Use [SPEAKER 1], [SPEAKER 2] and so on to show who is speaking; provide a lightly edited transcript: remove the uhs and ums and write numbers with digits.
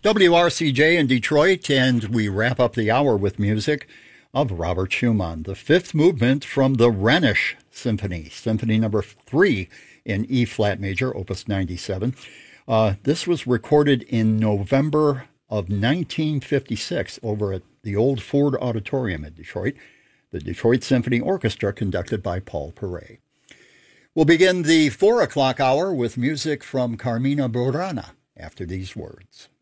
[SPEAKER 1] WRCJ in Detroit, and we wrap up the hour with music of Robert Schumann, the fifth movement from the Rhenish Symphony, Symphony number 3 in E-flat major, opus 97. This was recorded in November of 1956 over at the old Ford Auditorium in Detroit, the Detroit Symphony Orchestra conducted by Paul Perret. We'll begin the 4 o'clock hour with music from Carmina Burana after these words.